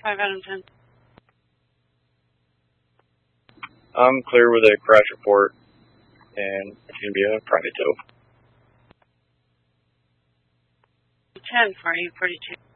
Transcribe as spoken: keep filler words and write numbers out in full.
five out of ten. I'm clear with a crash report, and it's going to be a private tow. ten for eight forty-two.